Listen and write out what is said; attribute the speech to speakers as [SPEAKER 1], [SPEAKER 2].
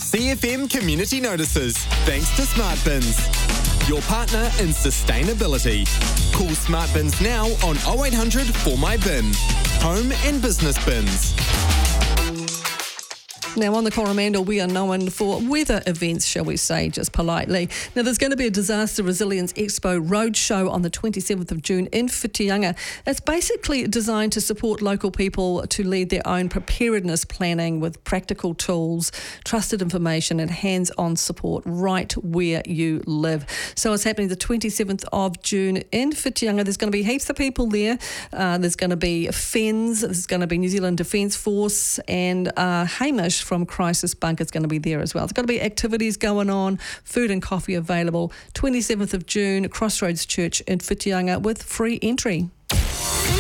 [SPEAKER 1] CFM Community Notices, thanks to Smart Bins, your partner in sustainability. Call Smart Bins now on 0800 4MyBin. Home and business bins.
[SPEAKER 2] Now, on the Coromandel, we are known for weather events, shall we say, just politely. Now, there's going to be a Disaster Resilience Expo Roadshow on the 27th of June in Whitianga. It's basically designed to support local people to lead their own preparedness planning with practical tools, trusted information and hands-on support right where you live. So it's happening the 27th of June in Whitianga. There's going to be heaps of people there. There's going to be FENZ, there's going to be New Zealand Defence Force, and Hamish from Crisis Bunker is going to be there as well. There's going to be activities going on, food and coffee available. 27th of June, Crossroads Church in Whitianga with free entry.